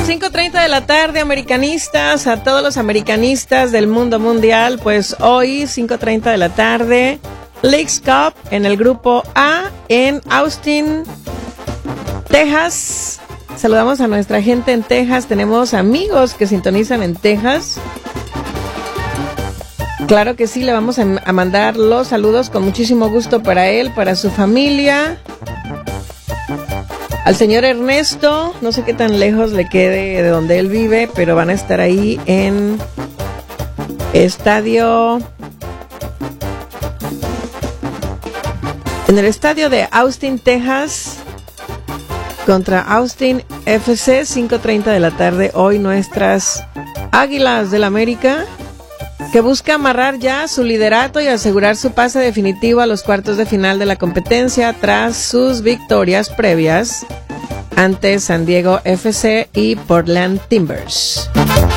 5:30 de la tarde, americanistas, a todos los americanistas del mundo mundial, pues hoy, 5:30 de la tarde, Leagues Cup en el grupo A en Austin, Texas. Saludamos a nuestra gente en Texas, tenemos amigos que sintonizan en Texas. Claro que sí, le vamos a mandar los saludos con muchísimo gusto para él, para su familia. Al señor Ernesto, no sé qué tan lejos le quede de donde él vive, pero van a estar ahí en el estadio de Austin, Texas, contra Austin FC, 5:30 de la tarde. Hoy nuestras Águilas del América, que busca amarrar ya su liderato y asegurar su pase definitivo a los cuartos de final de la competencia tras sus victorias previas ante San Diego FC y Portland Timbers.